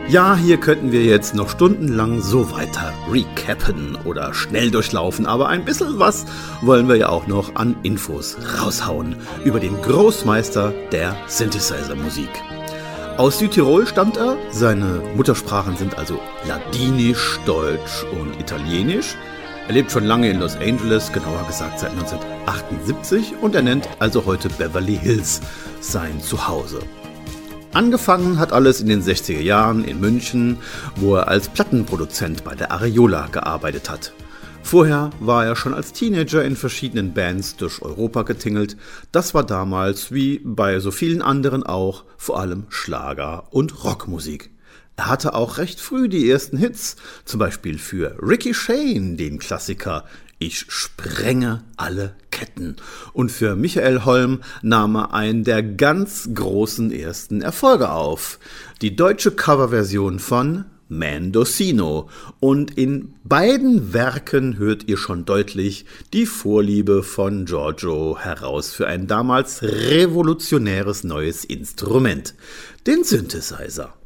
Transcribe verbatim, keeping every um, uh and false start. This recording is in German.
Ja, hier könnten wir jetzt noch stundenlang so weiter recappen oder schnell durchlaufen, aber ein bisschen was wollen wir ja auch noch an Infos raushauen über den Großmeister der Synthesizer-Musik. Aus Südtirol stammt er, seine Muttersprachen sind also Ladinisch, Deutsch und Italienisch. Er lebt schon lange in Los Angeles, genauer gesagt seit neunzehnhundertachtundsiebzig, und er nennt also heute Beverly Hills sein Zuhause. Angefangen hat alles in den sechziger Jahren in München, wo er als Plattenproduzent bei der Ariola gearbeitet hat. Vorher war er schon als Teenager in verschiedenen Bands durch Europa getingelt. Das war damals, wie bei so vielen anderen auch, vor allem Schlager- und Rockmusik. Er hatte auch recht früh die ersten Hits, zum Beispiel für Ricky Shane, den Klassiker Ich sprenge alle Ketten. Und für Michael Holm nahm er einen der ganz großen ersten Erfolge auf. Die deutsche Coverversion von Mendocino. Und in beiden Werken hört ihr schon deutlich die Vorliebe von Giorgio heraus für ein damals revolutionäres neues Instrument, den Synthesizer.